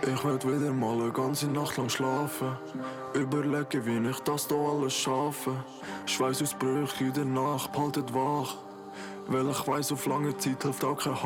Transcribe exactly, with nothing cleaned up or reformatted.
Ich werd wieder mal eine ganze Nacht lang schlafen. Überlege, wie ich das hier alles schaffe. Schweißausbrüche in der Nacht, behaltet wach. Weil ich weiss, auf lange Zeit hilft auch kein